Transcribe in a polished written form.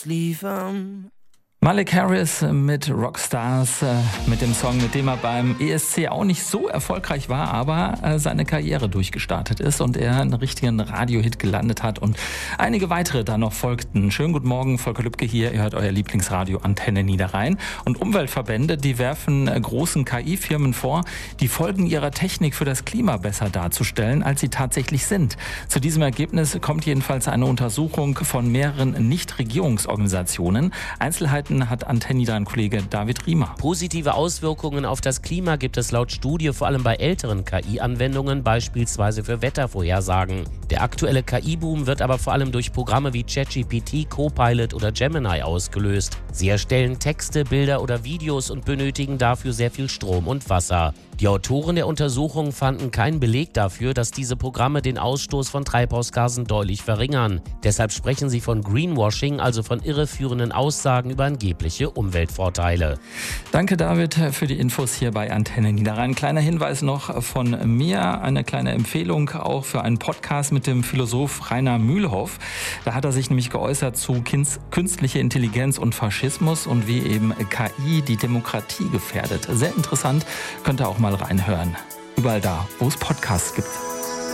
ausliefern. Malik Harris mit Rockstars, mit dem Song, mit dem er beim ESC auch nicht so erfolgreich war, aber seine Karriere durchgestartet ist und er einen richtigen Radiohit gelandet hat und einige weitere da noch folgten. Schönen guten Morgen, Volker Lübcke hier, ihr hört euer Lieblingsradio Antenne Niederrhein. Und Umweltverbände, die werfen großen KI-Firmen vor, die Folgen ihrer Technik für das Klima besser darzustellen, als sie tatsächlich sind. Zu diesem Ergebnis kommt jedenfalls eine Untersuchung von mehreren Nichtregierungsorganisationen. Einzelheiten hat Antenne Niederrhein-Kollege David Riemer. Positive Auswirkungen auf das Klima gibt es laut Studie vor allem bei älteren KI-Anwendungen, beispielsweise für Wettervorhersagen. Der aktuelle KI-Boom wird aber vor allem durch Programme wie ChatGPT, Copilot oder Gemini ausgelöst. Sie erstellen Texte, Bilder oder Videos und benötigen dafür sehr viel Strom und Wasser. Die Autoren der Untersuchung fanden keinen Beleg dafür, dass diese Programme den Ausstoß von Treibhausgasen deutlich verringern. Deshalb sprechen sie von Greenwashing, also von irreführenden Aussagen über angebliche Umweltvorteile. Danke, David, für die Infos hier bei Antenne Niederrhein. Kleiner Hinweis noch von mir, eine kleine Empfehlung auch für einen Podcast mit dem Philosoph Rainer Mühlhoff. Da hat er sich nämlich geäußert zu künstlicher Intelligenz und Faschismus und wie eben KI die Demokratie gefährdet. Sehr interessant, könnt ihr auch mal reinhören. Überall da, wo es Podcasts gibt.